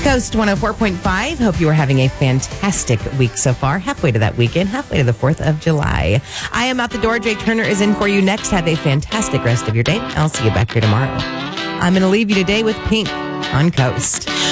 Coast 104.5. Hope you are having a fantastic week so far. Halfway to that weekend, halfway to the 4th of July. I am out the door. Jake Turner is in for you next. Have a fantastic rest of your day. I'll see you back here tomorrow. I'm going to leave you today with Pink on Coast.